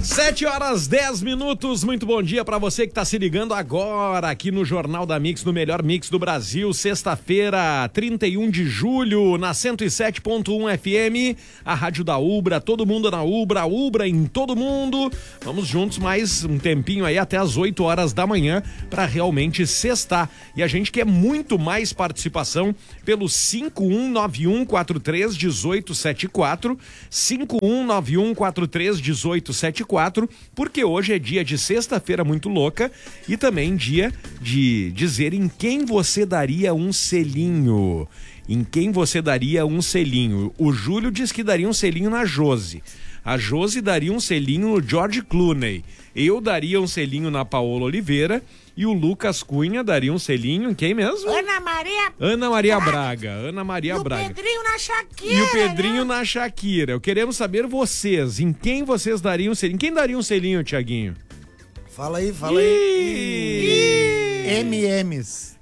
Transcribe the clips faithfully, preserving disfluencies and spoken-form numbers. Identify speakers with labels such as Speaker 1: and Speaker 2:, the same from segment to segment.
Speaker 1: Sete horas, dez minutos, muito bom dia pra você que tá se ligando agora aqui no Jornal da Mix, no melhor mix do Brasil, sexta-feira, trinta e um de julho, na cento e sete ponto um F M, a rádio da Ubra, todo mundo na Ubra, Ubra em todo mundo. Vamos juntos mais um tempinho aí até as oito horas da manhã pra realmente sextar. E a gente quer muito mais participação pelo cinco um nove um quatro três um oito sete quatro, cinco um nove um quatro três um oito sete quatro, porque hoje é dia de sexta-feira muito louca e também dia de dizer em quem você daria um selinho. Em quem você daria um selinho. O Júlio diz que daria um selinho na Josi. A Josi daria um selinho no George Clooney. Eu daria um selinho na Paola Oliveira. E o Lucas Cunha daria um selinho em quem mesmo?
Speaker 2: Ana Maria
Speaker 1: Ana Maria Braga. Ana Maria
Speaker 2: e
Speaker 1: Braga.
Speaker 2: E o Pedrinho na Shakira.
Speaker 1: E o Pedrinho
Speaker 2: né?
Speaker 1: na Shakira. Eu queremos saber vocês. Em quem vocês dariam um selinho? Quem daria um selinho, Tiaguinho?
Speaker 3: Fala aí, fala aí. M Ms.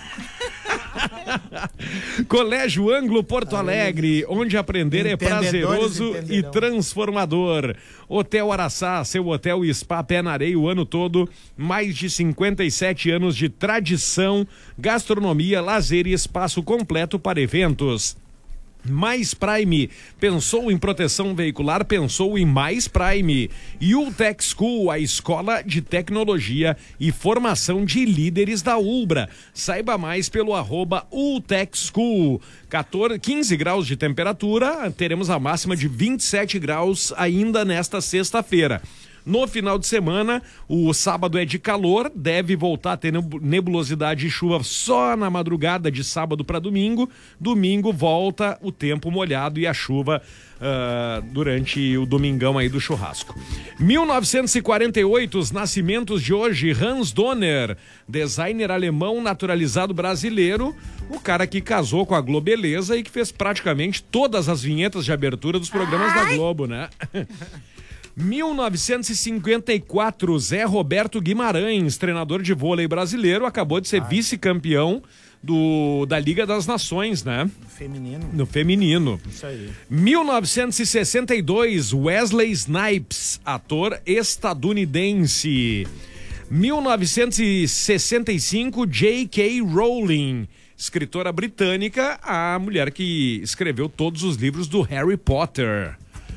Speaker 1: Colégio Anglo Porto Alegre, onde aprender é prazeroso e transformador. Hotel Araçá, seu hotel e spa pé na areia o ano todo. Mais de cinquenta e sete anos de tradição, gastronomia, lazer e espaço completo para eventos. Mais Prime, pensou em proteção veicular, pensou em Mais Prime. E U Tech School, a escola de tecnologia e formação de líderes da Ubra. Saiba mais pelo arroba U Tech School. quatorze, quinze graus de temperatura, teremos a máxima de vinte e sete graus ainda nesta sexta-feira. No final de semana, o sábado é de calor, deve voltar a ter nebulosidade e chuva só na madrugada de sábado para domingo. Domingo volta o tempo molhado e a chuva uh, durante o domingão aí do churrasco. mil novecentos e quarenta e oito, os nascimentos de hoje, Hans Donner, designer alemão naturalizado brasileiro, o cara que casou com a Globeleza e que fez praticamente todas as vinhetas de abertura dos programas Ai. da Globo, né? mil novecentos e cinquenta e quatro, Zé Roberto Guimarães, treinador de vôlei brasileiro, acabou de ser Ai. vice-campeão do, da Liga das Nações, né?
Speaker 3: Feminino.
Speaker 1: No feminino.
Speaker 3: Isso aí.
Speaker 1: mil novecentos e sessenta e dois, Wesley Snipes, ator estadunidense. mil novecentos e sessenta e cinco, J K Rowling, escritora britânica, a mulher que escreveu todos os livros do Harry Potter.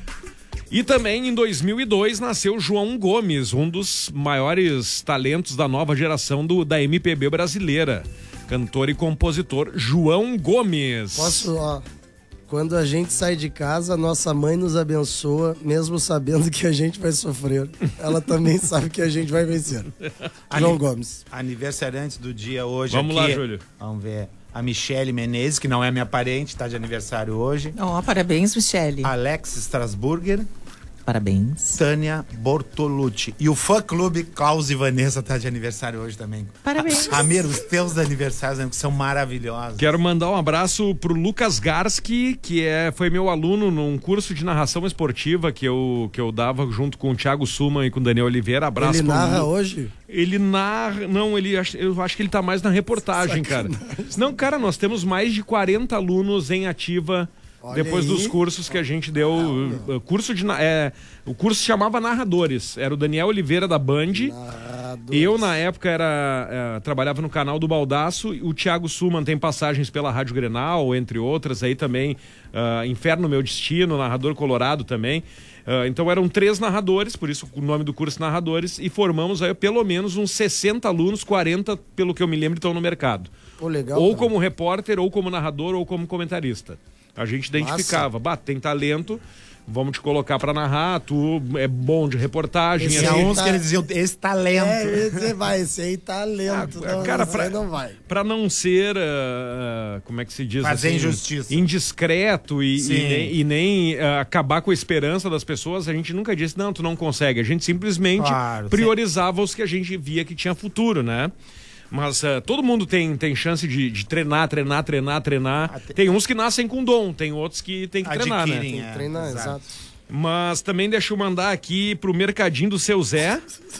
Speaker 1: E também em dois mil e dois nasceu João Gomes, um dos maiores talentos da nova geração do, da M P B brasileira. Cantor e compositor João Gomes.
Speaker 3: Posso, ó, quando a gente sai de casa, nossa mãe nos abençoa, mesmo sabendo que a gente vai sofrer. Ela também sabe que a gente vai vencer. João Gomes.
Speaker 4: Aniversariante do dia hoje.
Speaker 1: Vamos
Speaker 4: aqui.
Speaker 1: lá, Júlio.
Speaker 4: Vamos ver. A Michele Menezes, que não é minha parente, está de aniversário hoje.
Speaker 5: Ó, oh, parabéns, Michele.
Speaker 4: Alex Strasburger.
Speaker 5: Parabéns.
Speaker 4: Tânia Bortolucci. E o fã-clube Klaus e Vanessa tá de aniversário hoje também.
Speaker 5: Parabéns.
Speaker 4: Ramiro, os teus aniversários que são maravilhosos.
Speaker 1: Quero mandar um abraço pro Lucas Garski, que é, foi meu aluno num curso de narração esportiva que eu, que eu dava junto com o Thiago Suman e com o Daniel Oliveira. Abraço.
Speaker 3: Ele
Speaker 1: pro
Speaker 3: narra
Speaker 1: Lu...
Speaker 3: hoje?
Speaker 1: Ele narra... Não, ele, eu acho que ele tá mais na reportagem, cara. Não, cara, nós temos mais de quarenta alunos em ativa... Olha depois aí. Dos cursos que a gente deu, o curso de é, o curso se chamava Narradores, era o Daniel Oliveira da Band. Narradores. Eu na época era é, trabalhava no canal do Baldaço, o Thiago Suman tem passagens pela Rádio Grenal, entre outras, aí também uh, Inferno Meu Destino, Narrador Colorado também. Uh, então eram três narradores, por isso o nome do curso Narradores, e formamos aí pelo menos uns sessenta alunos, quarenta pelo que eu me lembro estão no mercado.
Speaker 3: Pô, legal,
Speaker 1: ou
Speaker 3: cara.
Speaker 1: Como repórter, ou como narrador, ou como comentarista. A gente identificava, bah, tem talento, vamos te colocar pra narrar, tu é bom de reportagem.
Speaker 4: Tinha
Speaker 1: assim,
Speaker 4: uns
Speaker 3: tá...
Speaker 4: que eles diziam, esse talento.
Speaker 3: É, você vai, esse aí talento.
Speaker 1: Ah,
Speaker 3: não,
Speaker 1: cara,
Speaker 3: não,
Speaker 1: pra,
Speaker 3: não vai.
Speaker 1: Pra não ser, uh, como é que se diz
Speaker 4: Fazer
Speaker 1: assim?
Speaker 4: injustiça.
Speaker 1: Indiscreto e, e nem, e nem uh, acabar com a esperança das pessoas, a gente nunca disse, não, tu não consegue. A gente simplesmente claro, priorizava sim. os que a gente via que tinha futuro, né? Mas uh, todo mundo tem, tem chance de, de treinar, treinar, treinar, treinar. Até... Tem uns que nascem com dom, tem outros que tem que treinar,
Speaker 4: Adquirem,
Speaker 1: né?
Speaker 3: Tem que treinar, é, exato. exato.
Speaker 1: Mas também deixa eu mandar aqui pro Mercadinho do Seu Zé.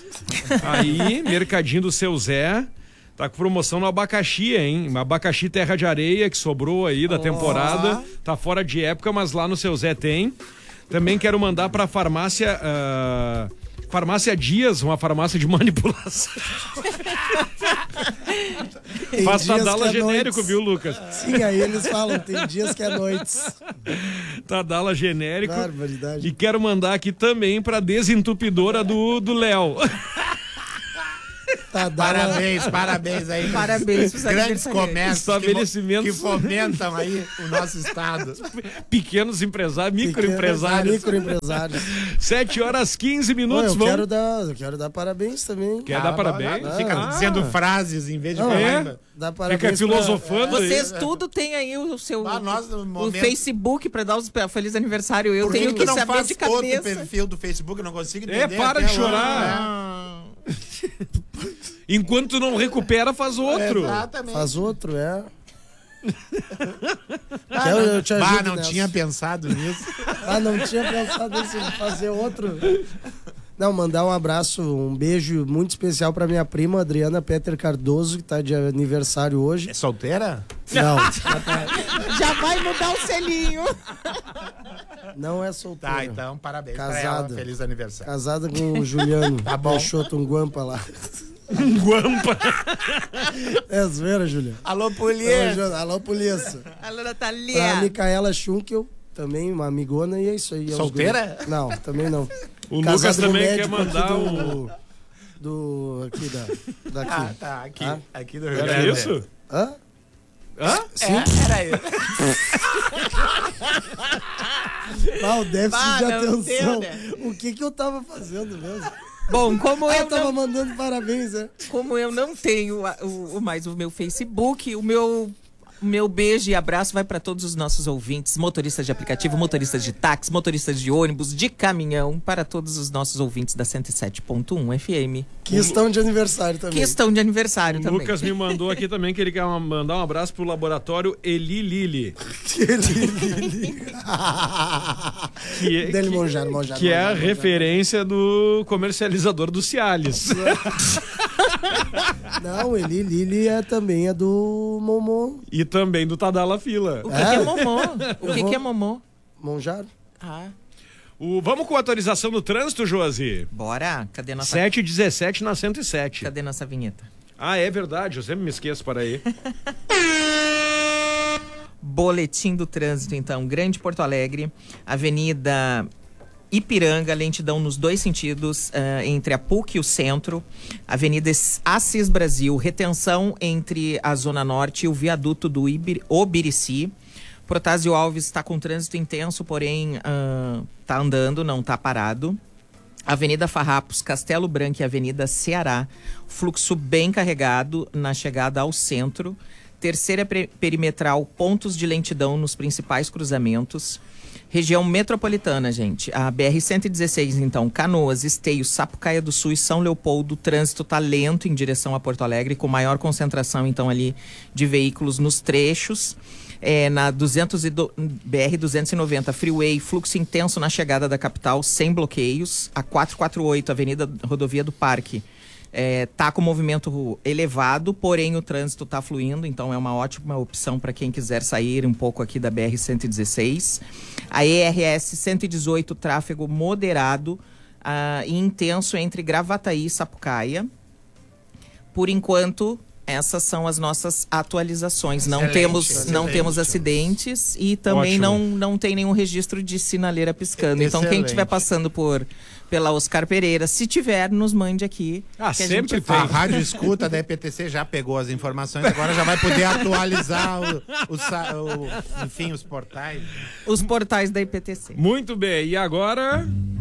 Speaker 1: Aí, Mercadinho do Seu Zé. Tá com promoção no abacaxi, hein? Abacaxi terra de areia que sobrou aí da oh. temporada. Tá fora de época, mas lá no Seu Zé tem. Também quero mandar pra farmácia... Uh... Farmácia Dias, uma farmácia de manipulação. Faz Tadala genérico,
Speaker 3: noites.
Speaker 1: Viu, Lucas?
Speaker 3: Sim, aí eles falam, tem dias que é noites.
Speaker 1: Tadala genérico.
Speaker 3: Barbaridade.
Speaker 1: E quero mandar aqui também pra desentupidora do do Léo.
Speaker 3: Tadala...
Speaker 4: Parabéns, parabéns aí.
Speaker 5: Parabéns pros
Speaker 4: grandes comércios
Speaker 1: estabelecimentos
Speaker 4: que, que fomentam aí o nosso estado.
Speaker 1: Pequenos empresários, microempresários.
Speaker 3: Microempresários.
Speaker 1: sete horas quinze minutos.
Speaker 3: Pô, eu,
Speaker 1: vamos...
Speaker 3: quero dar, eu quero dar parabéns também.
Speaker 1: Quer
Speaker 4: Ah,
Speaker 1: dar parabéns?
Speaker 4: Ah, fica
Speaker 1: ah.
Speaker 4: dizendo frases em vez de
Speaker 3: Não,
Speaker 4: falar.
Speaker 1: é?
Speaker 3: Dá parabéns
Speaker 1: Fica filosofando.
Speaker 3: pra...
Speaker 5: Vocês tudo tem aí o seu
Speaker 4: Ah, nós, no
Speaker 5: o
Speaker 4: momento...
Speaker 5: Facebook pra dar os feliz aniversário. Eu
Speaker 4: Por que
Speaker 5: tenho
Speaker 4: que
Speaker 5: que
Speaker 4: tu não
Speaker 5: saber
Speaker 4: faz
Speaker 5: de
Speaker 4: outro
Speaker 5: cabeça.
Speaker 4: perfil do Facebook? Eu não consigo
Speaker 1: É,
Speaker 4: entender.
Speaker 1: para
Speaker 4: até
Speaker 1: de
Speaker 4: agora,
Speaker 1: chorar.
Speaker 5: Ah.
Speaker 1: Enquanto não recupera, faz outro.
Speaker 4: né? Exatamente.
Speaker 3: Faz outro, é. Ah, eu, eu te ajudo
Speaker 4: Bah, não
Speaker 3: nessa.
Speaker 4: tinha pensado nisso.
Speaker 3: Ah, não tinha pensado em fazer outro. Não, mandar um abraço, um beijo muito especial pra minha prima, Adriana Peter Cardoso, que tá de aniversário hoje.
Speaker 4: É solteira?
Speaker 3: Não,
Speaker 5: Já vai mudar o selinho.
Speaker 3: não é solteira.
Speaker 4: Tá, então parabéns pra
Speaker 3: Casada.
Speaker 4: ela. Feliz aniversário.
Speaker 3: Casada com o Juliano.
Speaker 4: Tá bom.
Speaker 3: Peixoto, um guampa lá.
Speaker 1: Guampa.
Speaker 3: É zoeira, Juliano.
Speaker 4: Alô,
Speaker 3: Tamo
Speaker 4: polícia.
Speaker 3: junto. Alô, polícia.
Speaker 5: Alô,
Speaker 3: Pra
Speaker 5: Natalia.
Speaker 3: Micaela Schunkel, também uma amigona, e é isso aí. é os
Speaker 4: Solteira?
Speaker 3: guri. Não, também não.
Speaker 1: O
Speaker 3: Casado
Speaker 1: Lucas
Speaker 3: com
Speaker 1: também quer
Speaker 3: médico
Speaker 1: mandar
Speaker 3: aqui
Speaker 1: um...
Speaker 3: do, do... Aqui, da, daqui.
Speaker 4: Ah, tá, aqui.
Speaker 3: Ah?
Speaker 4: Aqui do Rio
Speaker 1: Era
Speaker 4: Grande.
Speaker 1: isso?
Speaker 3: Hã?
Speaker 1: Hã?
Speaker 3: Sim.
Speaker 4: É, era isso.
Speaker 3: Ah, o déficit
Speaker 5: Ah,
Speaker 3: de
Speaker 5: não
Speaker 3: atenção.
Speaker 5: deu, né?
Speaker 3: O que que eu tava fazendo mesmo?
Speaker 5: Bom, como
Speaker 3: Ah,
Speaker 5: eu
Speaker 3: eu tava
Speaker 5: não,
Speaker 3: mandando parabéns, né?
Speaker 5: como eu não tenho a- o, o mais o meu Facebook, o meu o meu beijo e abraço vai para todos os nossos ouvintes, motoristas de aplicativo, motoristas de táxi, motoristas de ônibus, de caminhão, para todos os nossos ouvintes da cento e sete ponto um F M,
Speaker 3: Que estão de aniversário também.
Speaker 5: que estão de aniversário
Speaker 1: O
Speaker 5: também.
Speaker 1: Lucas me mandou aqui também que ele quer mandar um abraço pro laboratório Eli Lili. Que é,
Speaker 3: Dele
Speaker 1: que,
Speaker 3: Monjaro, Monjaro.
Speaker 1: que é a
Speaker 3: Monjaro, Monjaro.
Speaker 1: referência do comercializador do Cialis.
Speaker 3: Não, ele, Lili é também é do Momô.
Speaker 1: E também do Tadala Fila.
Speaker 5: O que, que é
Speaker 3: É?
Speaker 5: momô? O que,
Speaker 3: vou-
Speaker 5: que é momô?
Speaker 3: Monjaro?
Speaker 5: Ah,
Speaker 1: O, vamos com a atualização do trânsito, Josi?
Speaker 5: bora. Cadê nossa,
Speaker 1: sete e dezessete na cento e sete.
Speaker 5: cadê nossa vinheta?
Speaker 1: Ah, é verdade, eu sempre me esqueço, para aí.
Speaker 5: Boletim do trânsito, então. Grande Porto Alegre, Avenida Ipiranga, lentidão nos dois sentidos, ah, entre a P U C e o centro. Avenida Assis Brasil, retenção entre a Zona Norte e o viaduto do Ibir- Obirici. Protásio Alves está com trânsito intenso, porém está andando, não está parado. Avenida Farrapos, Castelo Branco e Avenida Ceará, fluxo bem carregado na chegada ao centro. Terceira pre- perimetral, pontos de lentidão nos principais cruzamentos. Região metropolitana, gente. A B R cento e dezesseis, então, Canoas, Esteio, Sapucaia do Sul e São Leopoldo. O trânsito está lento em direção a Porto Alegre, com maior concentração, então, ali de veículos nos trechos. É, na duzentos e do, B R duzentos e noventa, Freeway, fluxo intenso na chegada da capital, sem bloqueios. A quatrocentos e quarenta e oito, Avenida Rodovia do Parque, é, tá com movimento elevado, porém o trânsito tá fluindo, então é uma ótima opção para quem quiser sair um pouco aqui da B R cento e dezesseis. A E R S cento e dezoito, tráfego moderado ah, e intenso entre Gravataí e Sapucaia. Por enquanto, essas são as nossas atualizações. Não
Speaker 4: Excelente,
Speaker 5: temos, não
Speaker 4: excelente.
Speaker 5: temos acidentes e também
Speaker 1: Ótimo.
Speaker 5: não, não tem nenhum registro de sinaleira piscando. Então, quem
Speaker 4: Excelente.
Speaker 5: estiver passando por pela Oscar Pereira, se tiver, nos mande aqui.
Speaker 1: Ah,
Speaker 5: que a
Speaker 1: sempre
Speaker 5: gente
Speaker 1: tem.
Speaker 4: A rádio escuta da E P T C já pegou as informações, agora já vai poder atualizar o, o sa- o- enfim, os portais.
Speaker 5: Os portais da I P T C.
Speaker 1: Muito bem, e agora...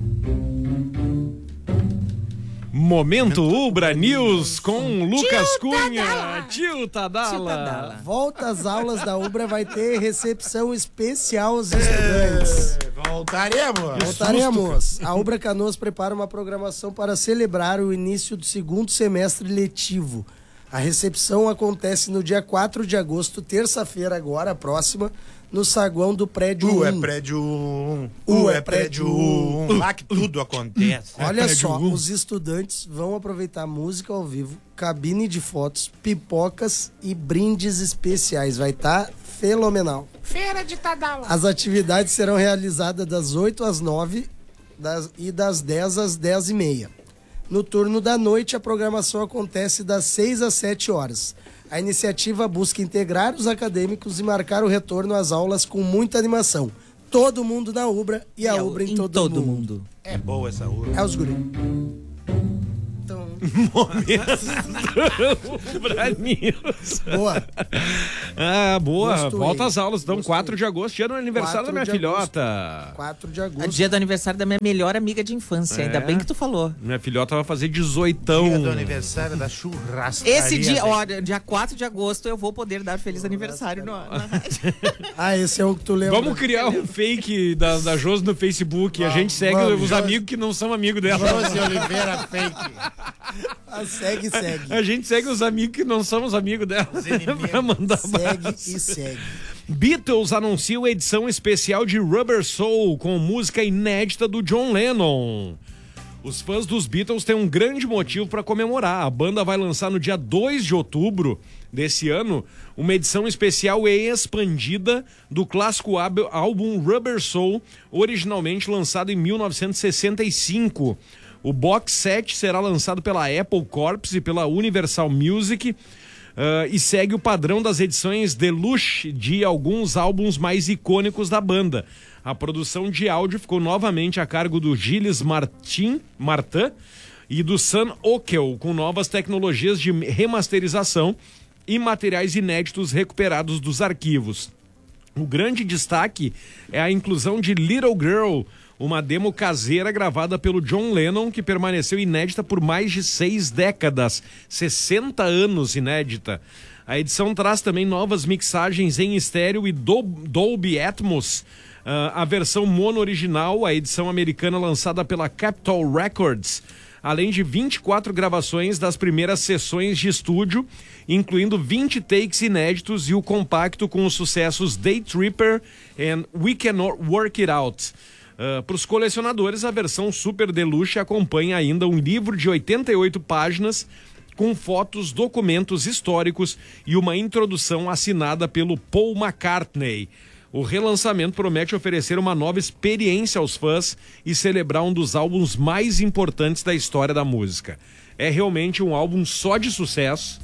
Speaker 1: Momento Ubra News com Lucas Cunha. Tio Tadala.
Speaker 5: Tio Tadala.
Speaker 3: Volta às aulas da Ubra, vai ter recepção especial aos estudantes.
Speaker 4: Voltaremos!
Speaker 3: Voltaremos. A Ubra Canoas prepara uma programação para celebrar o início do segundo semestre letivo. A recepção acontece no dia quatro de agosto, terça-feira agora, a próxima, no saguão do prédio
Speaker 4: U é
Speaker 3: um.
Speaker 4: prédio um.
Speaker 3: U
Speaker 4: U
Speaker 3: é
Speaker 4: é prédio
Speaker 3: prédio
Speaker 4: um. Lá que tudo acontece.
Speaker 3: Olha
Speaker 1: prédio
Speaker 3: só,
Speaker 1: um.
Speaker 3: os estudantes vão aproveitar música ao vivo, cabine de fotos, pipocas e brindes especiais. Vai estar fenomenal.
Speaker 4: Feira de Tadala.
Speaker 3: As atividades serão realizadas das oito às nove das, e das dez às dez e meia. No turno da noite, a programação acontece das seis às sete horas. A iniciativa busca integrar os acadêmicos e marcar o retorno às aulas com muita animação. Todo mundo na Ubra e, e a Ubra em, em todo, todo mundo. mundo.
Speaker 4: É boa essa Ubra.
Speaker 3: É os guri. Então...
Speaker 1: Momentos do Ubra News.
Speaker 3: Boa.
Speaker 1: Ah, boa.
Speaker 3: Gostei.
Speaker 1: Volta às aulas. Então,
Speaker 3: Gostei.
Speaker 1: quatro de agosto, dia do aniversário da minha filhota.
Speaker 3: quatro de agosto.
Speaker 5: É dia do aniversário da minha melhor amiga de infância. É. Ainda bem que tu falou.
Speaker 1: Minha filhota vai fazer dezoitão.
Speaker 4: Dia do aniversário da churrascaria.
Speaker 5: Esse dia, ó, dia quatro de agosto, eu vou poder dar feliz aniversário no, na rádio.
Speaker 3: Ah, esse é o que tu lembra.
Speaker 1: Vamos criar um fake da, da Josi no Facebook. Vamos, a gente segue vamos, os Josi. amigos que não são amigos dela.
Speaker 4: Josi Oliveira fake.
Speaker 3: Ah, segue, segue.
Speaker 1: A gente segue os amigos que não somos amigos dela. Pra mandar
Speaker 3: segue
Speaker 1: base.
Speaker 3: e segue.
Speaker 1: Beatles anunciam edição especial de Rubber Soul com música inédita do John Lennon. Os fãs dos Beatles têm um grande motivo para comemorar. A banda vai lançar no dia dois de outubro desse ano uma edição especial e expandida do clássico álbum Rubber Soul, originalmente lançado em mil novecentos e sessenta e cinco. O box set será lançado pela Apple Corps e pela Universal Music uh, e segue o padrão das edições deluxe de alguns álbuns mais icônicos da banda. A produção de áudio ficou novamente a cargo do Gilles Martin, Martin e do Sam Ockel, com novas tecnologias de remasterização e materiais inéditos recuperados dos arquivos. O grande destaque é a inclusão de Little Girl, uma demo caseira gravada pelo John Lennon, que permaneceu inédita por mais de seis décadas, sessenta anos inédita. A edição traz também novas mixagens em estéreo e Dolby Atmos. Uh, a versão mono original, a edição americana lançada pela Capitol Records, além de vinte e quatro gravações das primeiras sessões de estúdio, incluindo vinte takes inéditos e o compacto com os sucessos Day Tripper e We Can Work It Out. Uh, para os colecionadores, a versão Super Deluxe acompanha ainda um livro de oitenta e oito páginas com fotos, documentos históricos e uma introdução assinada pelo Paul McCartney. O relançamento promete oferecer uma nova experiência aos fãs e celebrar um dos álbuns mais importantes da história da música. É realmente um álbum só de sucesso,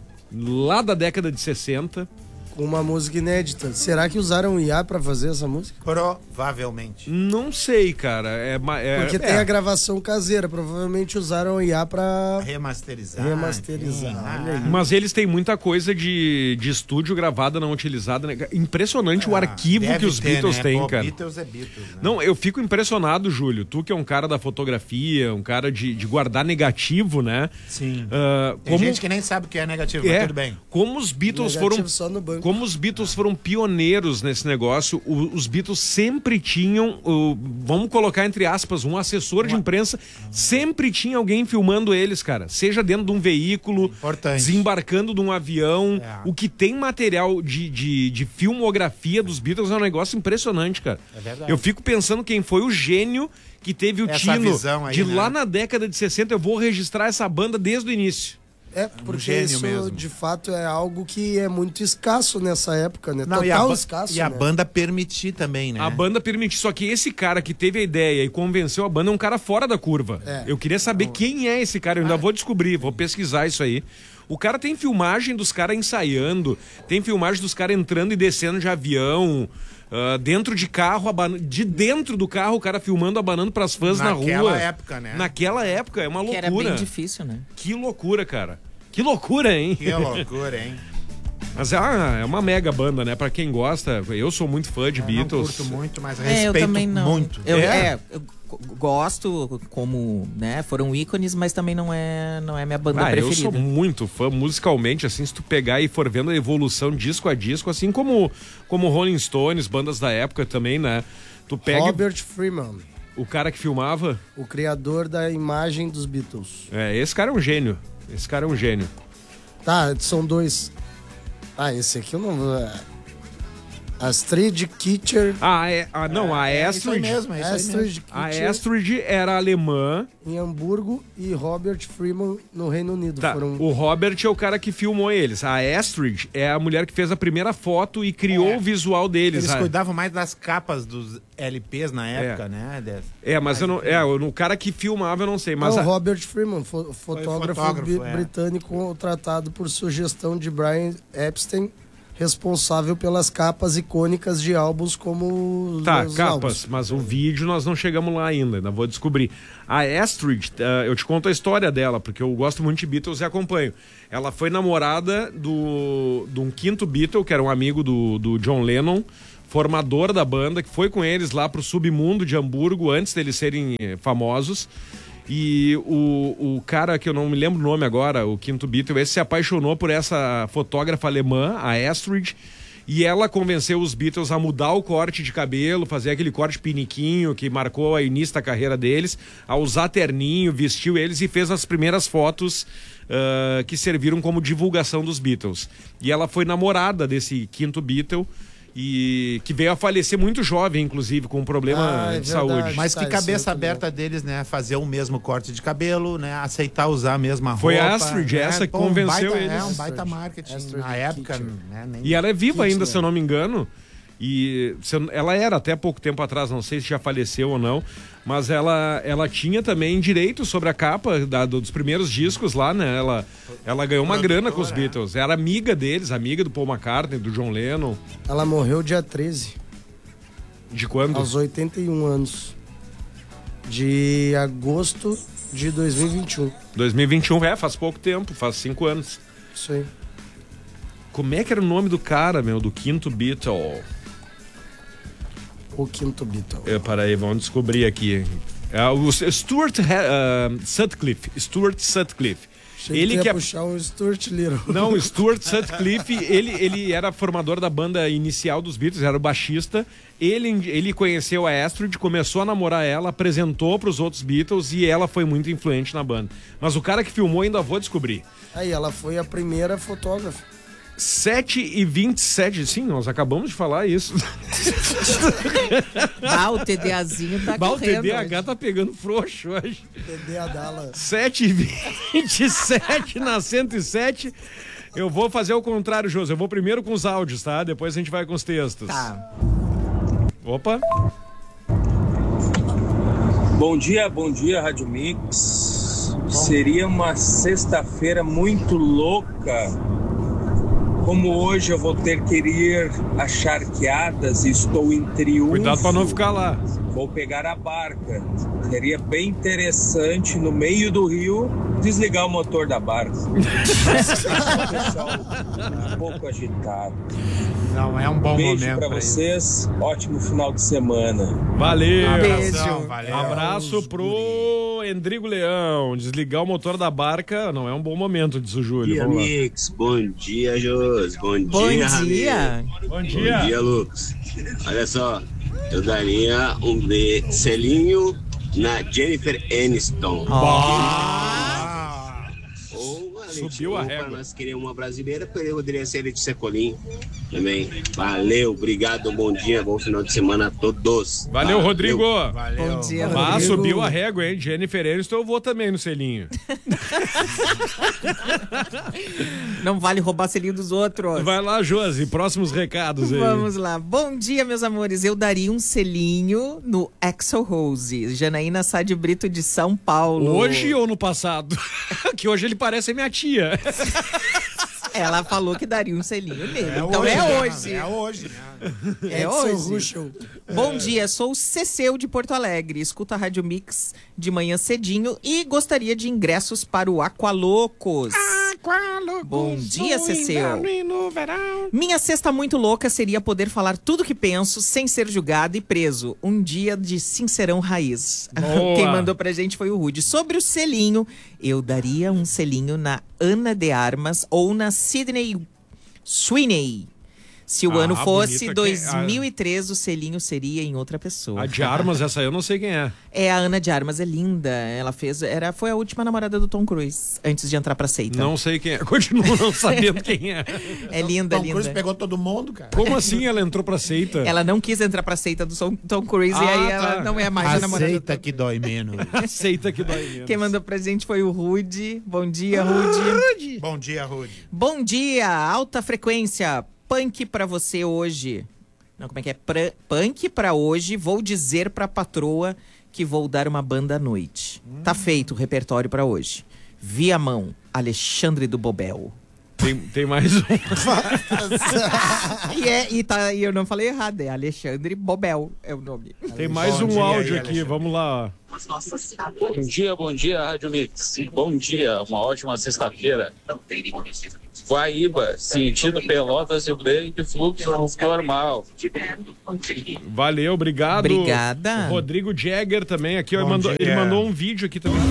Speaker 1: lá da década de sessenta.
Speaker 3: Com uma música inédita. Será que usaram o I A pra fazer essa música?
Speaker 4: Provavelmente.
Speaker 1: Não sei, cara. É, é,
Speaker 3: Porque
Speaker 1: é.
Speaker 3: tem a gravação caseira. Provavelmente usaram o I A pra
Speaker 4: remasterizar.
Speaker 3: Remasterizar.
Speaker 4: Ah,
Speaker 1: Mas eles têm muita coisa de, de estúdio gravada, não utilizada. Né? Impressionante ah, o arquivo que os ter, Beatles né? têm, Pô, cara.
Speaker 4: Beatles é Beatles, né?
Speaker 1: Não, eu fico impressionado, Júlio. Tu que é um cara da fotografia, um cara de, de guardar negativo, né?
Speaker 4: Sim. Uh, tem como... gente que nem sabe o que é negativo, é, mas tudo bem.
Speaker 1: Como os Beatles
Speaker 3: negativo
Speaker 1: foram...
Speaker 3: só no banco.
Speaker 1: Como os Beatles foram pioneiros nesse negócio, o, os Beatles sempre tinham, o, vamos colocar entre aspas, um assessor de imprensa, sempre tinha alguém filmando eles, cara. Seja dentro de um veículo,
Speaker 4: Importante.
Speaker 1: desembarcando de um avião. É. O que tem material de, de, de filmografia dos Beatles é um negócio impressionante, cara.
Speaker 4: É verdade.
Speaker 1: Eu fico pensando quem foi o gênio que teve o
Speaker 4: essa
Speaker 1: tino
Speaker 4: aí,
Speaker 1: de
Speaker 4: né?
Speaker 1: lá na década de sessenta, eu vou registrar essa banda desde o início.
Speaker 3: É, porque
Speaker 4: um
Speaker 3: isso,
Speaker 4: mesmo.
Speaker 3: de fato, é algo que é muito escasso nessa época, né?
Speaker 4: Não,
Speaker 3: Total
Speaker 4: e a,
Speaker 3: escasso,
Speaker 4: E a
Speaker 3: né?
Speaker 4: banda permitir também, né?
Speaker 1: A banda permitir. Só que esse cara que teve a ideia e convenceu a banda é um cara fora da curva.
Speaker 3: É.
Speaker 1: Eu queria saber
Speaker 3: Não.
Speaker 1: quem é esse cara. Eu ainda ah. vou descobrir, vou pesquisar isso aí. O cara tem filmagem dos caras ensaiando, tem filmagem dos caras entrando e descendo de avião... Uh, dentro de carro, aban... de dentro do carro, o cara filmando, abanando pras fãs na rua.
Speaker 4: Naquela época, né?
Speaker 1: Naquela época, é uma loucura.
Speaker 5: Que era bem difícil, né?
Speaker 1: Que loucura, cara. Que loucura, hein?
Speaker 4: Que loucura, hein?
Speaker 1: Mas é uma, é uma mega banda, né? Pra quem gosta, eu sou muito fã de
Speaker 4: eu
Speaker 1: Beatles.
Speaker 4: Não curto muito, mas
Speaker 5: é,
Speaker 4: respeito
Speaker 5: eu também não.
Speaker 4: muito.
Speaker 5: Eu,
Speaker 1: é?
Speaker 5: é, eu gosto como, né, foram ícones, mas também não é, não é minha banda
Speaker 1: ah,
Speaker 5: preferida.
Speaker 1: Eu sou muito fã musicalmente, assim, se tu pegar e for vendo a evolução disco a disco, assim como, como Rolling Stones, bandas da época também, né? Tu pega...
Speaker 3: Robert Freeman.
Speaker 1: O cara que filmava?
Speaker 3: O criador da imagem dos Beatles.
Speaker 1: É, esse cara é um gênio. Esse cara é um gênio.
Speaker 3: Tá, são dois. Ah, esse aqui eu não vou... Astrid Kitcher.
Speaker 1: Ah, é, ah não, a
Speaker 4: É,
Speaker 1: Astrid.
Speaker 4: isso aí mesmo, é isso aí
Speaker 3: Astrid
Speaker 4: mesmo.
Speaker 1: A
Speaker 3: Kitcher
Speaker 1: Astrid era alemã.
Speaker 3: em Hamburgo e Robert Freeman no Reino Unido.
Speaker 1: Tá,
Speaker 3: Foram...
Speaker 1: o Robert é o cara que filmou eles. A Astrid é a mulher que fez a primeira foto e criou
Speaker 4: É.
Speaker 1: o visual deles.
Speaker 4: Eles
Speaker 1: Ah,
Speaker 4: cuidavam mais das capas dos L Ps na época, né? Des-
Speaker 1: É, mas eu não, é, o cara que filmava eu não sei, mas
Speaker 3: Não,
Speaker 1: a-
Speaker 3: Robert Freeman, fo- fotógrafo,
Speaker 4: fotógrafo,
Speaker 3: bi-
Speaker 4: é.
Speaker 3: britânico tratado por sugestão de Brian Epstein, responsável pelas capas icônicas de álbuns como os
Speaker 1: Tá,
Speaker 3: os
Speaker 1: capas,
Speaker 3: álbuns.
Speaker 1: mas o vídeo nós não chegamos lá ainda, ainda vou descobrir. A Astrid, uh, eu te conto a história dela, porque eu gosto muito de Beatles e acompanho. Ela foi namorada do, de um quinto Beatle, que era um amigo do, do John Lennon, formador da banda, que foi com eles lá pro submundo de Hamburgo, antes deles serem eh, famosos. E o, o cara, que eu não me lembro o nome agora, o quinto Beatle, esse se apaixonou por essa fotógrafa alemã, a Astrid, e ela convenceu os Beatles a mudar o corte de cabelo, fazer aquele corte piniquinho que marcou a início da carreira deles, a usar terninho, vestiu eles e fez as primeiras fotos uh, que serviram como divulgação dos Beatles. E ela foi namorada desse quinto Beatle, e que veio a falecer muito jovem, inclusive, com um problema
Speaker 3: Ah, é
Speaker 1: de
Speaker 3: verdade.
Speaker 1: saúde.
Speaker 4: Mas que
Speaker 3: Tá,
Speaker 4: cabeça
Speaker 3: isso eu tô
Speaker 4: aberta deles, né? Fazer o mesmo corte de cabelo, né? Aceitar usar a mesma
Speaker 1: Foi
Speaker 4: roupa.
Speaker 1: a Astrid,
Speaker 4: né?
Speaker 1: essa que
Speaker 4: Pô, um
Speaker 1: convenceu
Speaker 4: baita-
Speaker 1: eles.
Speaker 4: É, um baita
Speaker 3: Astrid.
Speaker 4: marketing
Speaker 3: Astrid
Speaker 4: na época,
Speaker 3: Kitcher.
Speaker 4: né? Nem...
Speaker 1: E ela é viva ainda,
Speaker 3: Kitchener.
Speaker 1: se eu não me engano. E se eu- ela era até pouco tempo atrás, não sei se já faleceu ou não, mas ela, ela tinha também direito sobre a capa da- dos primeiros discos lá, né? Ela, ela ganhou uma grana com os Beatles. Era amiga deles, amiga do Paul McCartney, do John Lennon.
Speaker 3: Ela morreu dia treze,
Speaker 1: De quando?
Speaker 3: aos oitenta e um anos. De agosto de dois mil e vinte e um.
Speaker 1: dois mil e vinte e um, é, faz pouco tempo, faz cinco anos.
Speaker 3: Isso aí.
Speaker 1: Como é que era o nome do cara, meu, do quinto Beatle?
Speaker 3: O quinto Beatle.
Speaker 1: É, peraí, vamos descobrir aqui. É, o Stuart uh, Sutcliffe. Stuart Sutcliffe.
Speaker 3: Achei
Speaker 1: Ele
Speaker 3: que
Speaker 1: que
Speaker 3: ia
Speaker 1: é...
Speaker 3: puxar um Stuart Little.
Speaker 1: Não, Stuart Sutcliffe, ele, ele era formador da banda inicial dos Beatles, era o baixista. Ele, ele conheceu a Astrid, começou a namorar ela, apresentou para os outros Beatles e ela foi muito influente na banda. Mas o cara que filmou ainda vou descobrir.
Speaker 3: Aí, ela foi a primeira fotógrafa.
Speaker 1: sete e vinte e sete, sim, nós acabamos de falar isso.
Speaker 5: Ah, o TDAzinho tá
Speaker 1: Bah, o
Speaker 5: correndo.
Speaker 1: T D A H tá pegando frouxo hoje.
Speaker 3: T D A Dallas.
Speaker 1: sete e vinte e sete na cento e sete. Eu vou fazer o contrário, José. Eu vou primeiro com os áudios, tá? Depois a gente vai com os textos.
Speaker 5: Tá.
Speaker 1: Opa.
Speaker 2: Bom dia, bom dia, Rádio Mix. Seria uma sexta-feira muito louca. Como hoje eu vou ter que ir a Charqueadas e estou em Triunfo.
Speaker 1: Cuidado pra não ficar lá.
Speaker 2: Vou pegar a barca. Seria bem interessante, no meio do rio, desligar o motor da barca. Pessoal, um pouco agitado.
Speaker 4: Não, é um bom
Speaker 2: Beijo
Speaker 4: momento
Speaker 2: pra
Speaker 4: pra isso.
Speaker 2: vocês, ótimo final de semana.
Speaker 1: Valeu.
Speaker 4: Abração, valeu.
Speaker 1: Abraço pro Endrigo Leão. Desligar o motor da barca não é um bom momento, diz o Júlio.
Speaker 6: Bom dia,
Speaker 1: Vamos lá.
Speaker 6: Mix. Bom dia, Jos. Bom,
Speaker 5: Bom
Speaker 6: dia, Ramiro.
Speaker 5: dia.
Speaker 1: Bom
Speaker 6: Bom dia, Lucas. Olha só, eu daria um de selinho na Jennifer Aniston.
Speaker 4: Ah,
Speaker 6: Ou a
Speaker 1: Subiu
Speaker 6: Letícia,
Speaker 1: a
Speaker 6: ou
Speaker 1: régua.
Speaker 6: para nós queremos uma brasileira, poderia ser a Letícia Colim também. Valeu, obrigado, bom dia, bom final de semana a todos.
Speaker 1: Valeu, Rodrigo.
Speaker 4: valeu.
Speaker 5: Bom dia,
Speaker 1: Ah,
Speaker 3: Rodrigo.
Speaker 1: subiu a régua, hein? Jennifer Aniston, eu vou também no selinho.
Speaker 5: Não vale roubar selinho dos outros.
Speaker 1: Vai lá, Josi, próximos recados aí.
Speaker 5: Vamos lá. Bom dia, meus amores. Eu daria um selinho no Axl Rose, Janaína Sá de Brito de São Paulo.
Speaker 1: Hoje ou no passado? Que hoje ele parece minha tia.
Speaker 5: Ela falou que daria um selinho nele.
Speaker 4: É
Speaker 5: então
Speaker 4: hoje,
Speaker 5: é
Speaker 4: né?
Speaker 5: hoje.
Speaker 4: É hoje, né?
Speaker 5: É
Speaker 3: Edson
Speaker 5: hoje.
Speaker 3: Ruschel.
Speaker 5: Bom dia, sou o Ceceu de Porto Alegre. Escuto a Rádio Mix de manhã cedinho e gostaria de ingressos para o Aqualocos. Bom dia, Ceceu. Minha cesta muito louca seria poder falar tudo que penso sem ser julgado e preso. Um dia de sincerão raiz.
Speaker 1: Boa.
Speaker 5: Quem mandou pra gente foi o Rude. Sobre o selinho, eu daria um selinho na Ana de Armas ou na Sidney Sweeney. Se o
Speaker 1: Ah,
Speaker 5: ano fosse
Speaker 1: bonita,
Speaker 5: dois mil e três, o selinho seria em outra pessoa.
Speaker 1: A de Armas, essa eu não sei quem é.
Speaker 5: É, a Ana de Armas é linda. Ela fez, era, foi a última namorada do Tom Cruise, antes de entrar pra seita.
Speaker 1: Não sei quem é. Continuo não sabendo quem é.
Speaker 5: É linda,
Speaker 4: Tom
Speaker 5: linda.
Speaker 4: Cruise pegou todo mundo, cara.
Speaker 1: Como assim ela entrou pra seita?
Speaker 5: Ela não quis entrar pra seita do Tom- Tom Cruise
Speaker 1: Ah,
Speaker 5: e aí
Speaker 1: tá.
Speaker 5: ela não é mais a namorada do
Speaker 4: Aceita
Speaker 5: Tom.
Speaker 4: que dói menos.
Speaker 1: Aceita que dói menos.
Speaker 5: Quem mandou pra gente foi o Rude. Bom dia, Rude.
Speaker 4: Bom dia, Rude.
Speaker 5: Bom dia, alta frequência. Punk pra você hoje. Não, como é que é? Pra, punk pra hoje, vou dizer pra patroa que vou dar uma banda à noite. Hum. Tá feito o repertório pra hoje. Viamão, Alexandre do Bobel.
Speaker 1: Tem, tem mais um.
Speaker 5: e, é, e, tá, e eu não falei errado, é Alexandre Bobel é o nome.
Speaker 1: Tem mais
Speaker 4: Bom
Speaker 1: um
Speaker 4: dia
Speaker 1: áudio
Speaker 4: aí,
Speaker 1: aqui,
Speaker 4: Alexandre.
Speaker 1: vamos lá.
Speaker 7: Bom dia, bom dia, Rádio Mix. Bom dia, uma ótima sexta-feira. Guaíba, sentido Pelotas e Break, fluxo normal.
Speaker 1: Valeu, obrigado.
Speaker 5: Obrigada.
Speaker 1: Rodrigo Jagger também aqui, ó,
Speaker 4: Bom
Speaker 1: mandou-
Speaker 4: dia.
Speaker 1: ele mandou um vídeo aqui também.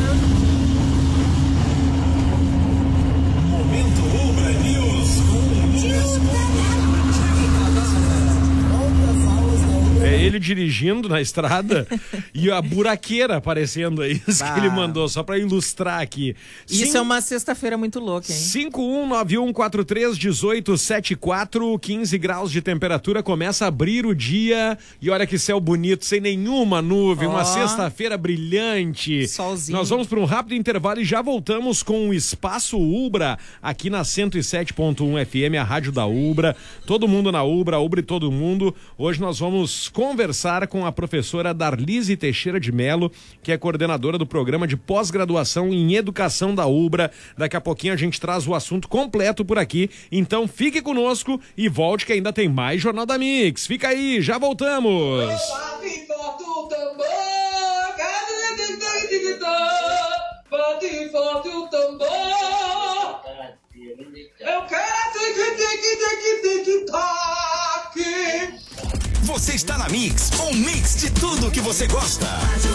Speaker 1: É ele dirigindo na estrada e a buraqueira aparecendo aí, isso que ele mandou, só pra ilustrar aqui.
Speaker 5: Isso
Speaker 1: Sim-
Speaker 5: é uma sexta-feira muito louca, hein?
Speaker 1: cinco um nove um quatro três um oito sete quatro, quinze graus de temperatura, começa a abrir o dia e olha que céu bonito, sem nenhuma nuvem,
Speaker 5: Ó.
Speaker 1: uma sexta-feira brilhante.
Speaker 5: Solzinho.
Speaker 1: Nós vamos para um rápido intervalo e já voltamos com o Espaço Ubra, aqui na cento e sete ponto um F M, a rádio da Ubra. Todo mundo na Ubra, Ubra e todo mundo. Hoje nós vamos conversar com a professora Darlise Teixeira de Melo, que é coordenadora do programa de pós-graduação em educação da Ubra. Daqui a pouquinho a gente traz o assunto completo por aqui, então fique conosco e volte que ainda tem mais Jornal da Mix. Fica aí, já voltamos!
Speaker 8: Eu quero tique tique tique tique toque.
Speaker 9: Você está na Mix, um mix de tudo que você gosta.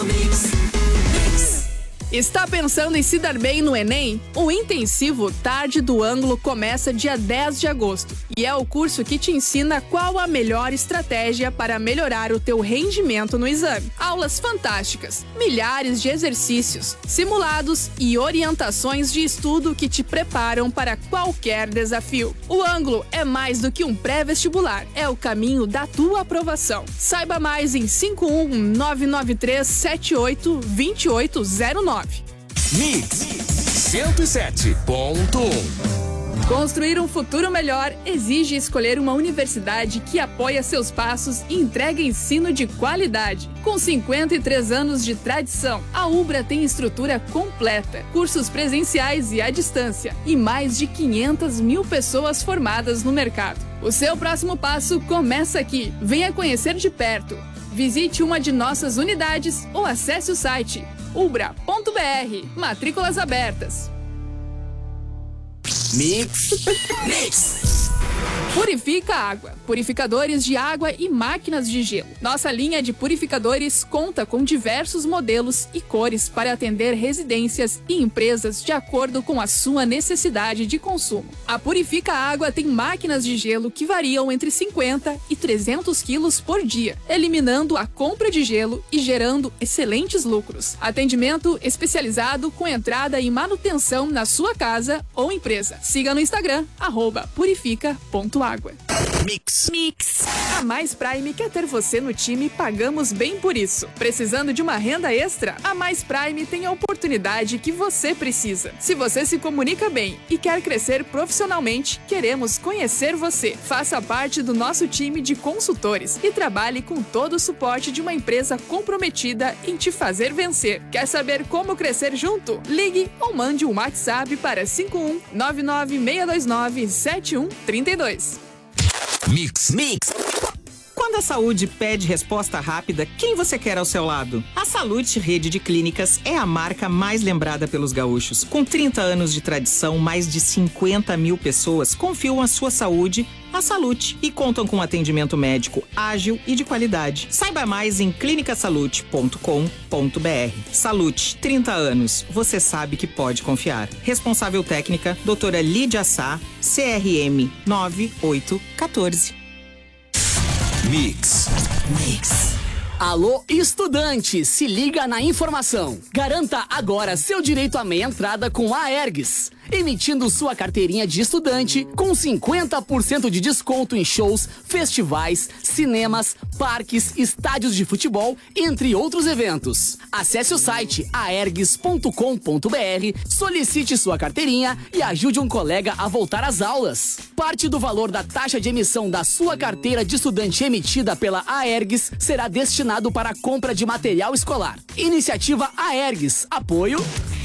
Speaker 10: Está pensando em se dar bem no Enem? O intensivo Tarde do Ângulo começa dia dez de agosto e é o curso que te ensina qual a melhor estratégia para melhorar o teu rendimento no exame. Aulas fantásticas, milhares de exercícios, simulados e orientações de estudo que te preparam para qualquer desafio. O Ângulo é mais do que um pré-vestibular, é o caminho da tua aprovação. Saiba mais em cinco um nove nove três sete oito dois oito zero nove.
Speaker 9: Mix cento e sete ponto um.
Speaker 10: Construir um futuro melhor exige escolher uma universidade que apoia seus passos e entrega ensino de qualidade. Com cinquenta e três anos de tradição, a Ubra tem estrutura completa, cursos presenciais e à distância e mais de quinhentas mil pessoas formadas no mercado. O seu próximo passo começa aqui. Venha conhecer de perto. Visite uma de nossas unidades ou acesse o site ubra ponto b r. Matrículas abertas.
Speaker 9: Mix. Mix.
Speaker 10: Purifica Água. Purificadores de água e máquinas de gelo. Nossa linha de purificadores conta com diversos modelos e cores para atender residências e empresas de acordo com a sua necessidade de consumo. A Purifica Água tem máquinas de gelo que variam entre cinquenta e trezentos quilos por dia, eliminando a compra de gelo e gerando excelentes lucros. Atendimento especializado com entrada e manutenção na sua casa ou empresa. Siga no Instagram, arroba purifica ponto água.
Speaker 9: Mix.
Speaker 10: Mix. A Mais Prime quer ter você no time e pagamos bem por isso. Precisando de uma renda extra? A Mais Prime tem a oportunidade que você precisa. Se você se comunica bem e quer crescer profissionalmente, queremos conhecer você. Faça parte do nosso time de consultores e trabalhe com todo o suporte de uma empresa comprometida em te fazer vencer. Quer saber como crescer junto? Ligue ou mande um WhatsApp para cinco um nove nove seis dois nove sete um três dois.
Speaker 9: Mix. Mix.
Speaker 5: Quando a saúde pede resposta rápida, quem você quer ao seu lado? A Salute Rede de Clínicas é a marca mais lembrada pelos gaúchos. Com trinta anos de tradição, mais de cinquenta mil pessoas confiam a sua saúde à Salute e contam com atendimento médico ágil e de qualidade. Saiba mais em clinica salute ponto com ponto b r. Salute, trinta anos. Você sabe que pode confiar. Responsável técnica, doutora Lídia Sá, C R M nove oito um quatro.
Speaker 9: Mix.
Speaker 11: Mix. Alô, estudante, se liga na informação. Garanta agora seu direito à meia entrada com a Aergs, emitindo sua carteirinha de estudante com cinquenta por cento de desconto em shows, festivais, cinemas, parques, estádios de futebol, entre outros eventos. Acesse o site aergs ponto com ponto br, solicite sua carteirinha e ajude um colega a voltar às aulas. Parte do valor da taxa de emissão da sua carteira de estudante emitida pela Aergs será destinado para a compra de material escolar. Iniciativa Aergs. Apoio